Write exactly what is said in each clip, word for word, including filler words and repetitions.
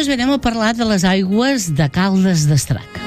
Doncs bé, anem a parlar de les aigües de Caldes d'Estrac.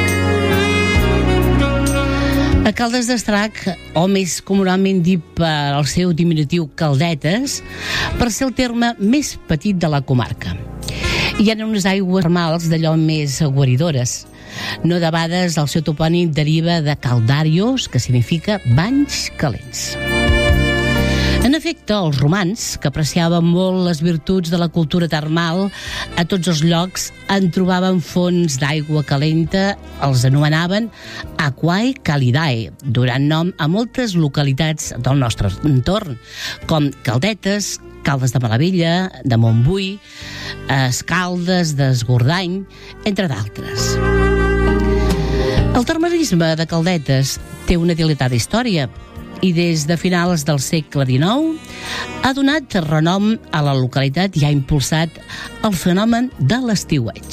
A Caldes d'Estrac, o més comunament dit per al seu diminutiu Caldetes, per ser el terme més petit de la comarca. Hi ha unes aigües termals d'allò més guaridores. No debades, el seu topònim deriva de caldarios, que significa banys calents. En efecte, els romans, que apreciaven molt les virtuts de la cultura termal, a tots els llocs en trobaven fonts d'aigua calenta, els anomenaven aquae calidae, donant nom a moltes localitats del nostre entorn, com Caldetes, Caldes de Malavella, de Montbui, Escaldes, d'Esgordany, entre d'altres. El termalisme de Caldetes té una dilatada història i des de finals del segle dinou ha donat renom a la localitat i ha impulsat el fenomen de l'estiueig.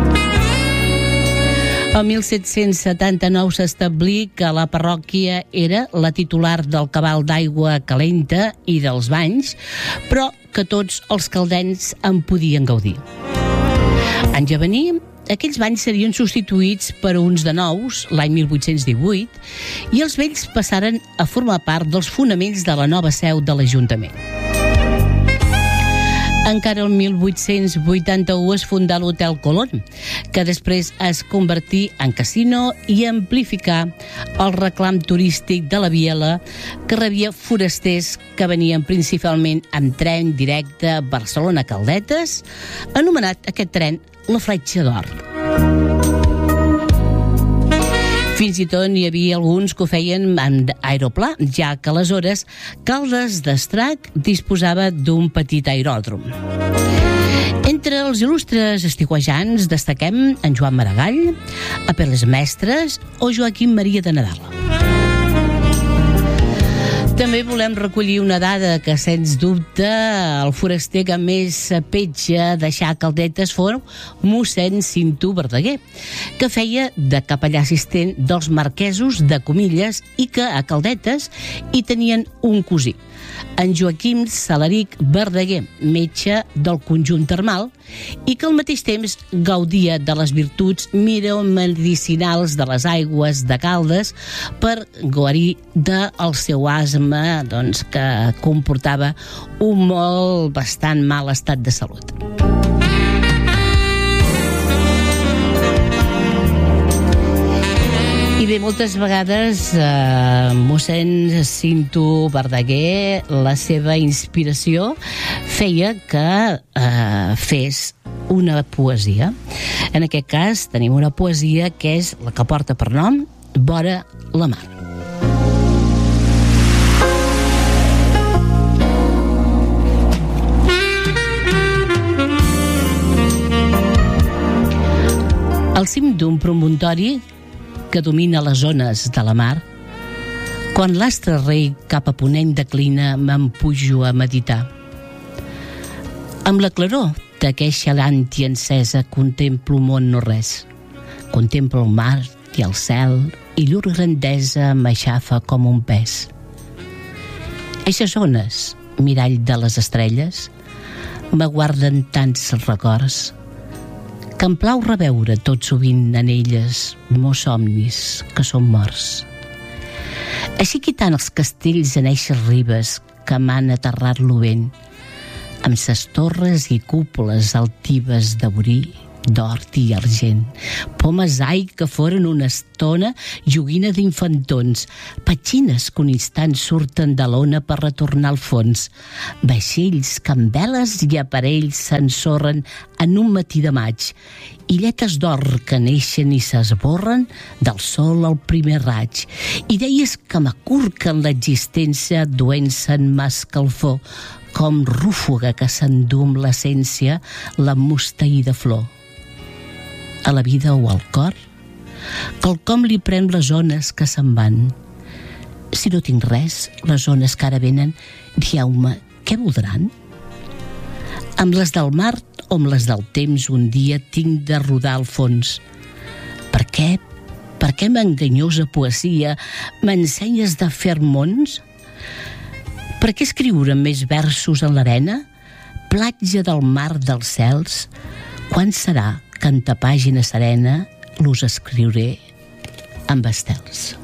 El mil set-cents setanta-nou s'establí que la parròquia era la titular del cabal d'aigua calenta i dels banys, però que tots els caldens en podien gaudir. Anys a venir, aquells banys serien substituïts per uns de nous l'any mil vuit-cents divuit i els vells passaren a formar part dels fonaments de la nova seu de l'Ajuntament. Encara el mil vuit-cents vuitanta-u es fundà l'Hotel Colón, que després es convertí en casino i amplificà el reclam turístic de la Biela, que rebia forasters que venien principalment amb tren directe Barcelona-Caldetes, anomenat aquest tren la Fletxa d'Or. Fins i tot n'hi havia alguns que ho feien amb aeroplà, ja que aleshores Caldes d'Estrac disposava d'un petit aeròdrom. Entre els il·lustres estiuejants destaquem en Joan Maragall, Apel·les Mestres o Joaquim Maria de Nadal. També volem recollir una dada que, sens dubte, el foraster que més petja deixar Caldetes fou mossèn Cinto Verdaguer, que feia de capellà assistent dels marquesos de Comilles i que a Caldetes hi tenien un cosí, en Joaquim Salaric Verdaguer, metge del conjunt termal, i que al mateix temps gaudia de les virtuts miromedicinals de les aigües de Caldes per guarir del seu asma, doncs, que comportava un molt bastant mal estat de salut. I bé, moltes vegades eh, mossèn Cinto Verdaguer, la seva inspiració feia que eh, fes una poesia. En aquest cas tenim una poesia que és la que porta per nom Vora la mar. Al cim d'un promontori que domina les zones de la mar, quan l'astre rei cap a ponent declina, me'n pujo a meditar. Amb la claror d'aqueixa làntia encesa contemplo un món no res. Contemplo el mar i el cel i llur grandesa m'aixafa com un pes. Eixes ones, mirall de les estrelles, m'aguarden tants records que em plau reveure tot sovint en elles mos somnis que són morts. Així quitant els castells en eixes ribes que m'han aterrat lo vent, amb ses torres i cúpules altives de borí, d'hort i argent, pomes ai que foren una estona joguina d'infantons, petxines que un instant surten de l'ona per retornar al fons, vaixells que amb veles i aparells s'ensorren en un matí de maig, illetes d'or que neixen i s'esborren del sol al primer raig, idees que m'acurquen l'existència duent-se en mà escalfor, com rúfuga que s'endú amb l'essència la mustaïda flor. A la vida o al cor, quelcom li pren les ones que se'n van. Si no tinc res, les ones que ara venen, dieu-me, què voldran? Amb les del mar o amb les del temps un dia tinc de rodar al fons. Per què? Per què m'enganyosa poesia m'ensenyes de fer mons? Per què escriure més versos en l'arena? Platja del mar dels cels, Quan serà que en ta pàgina serena l'us escriuré amb estels?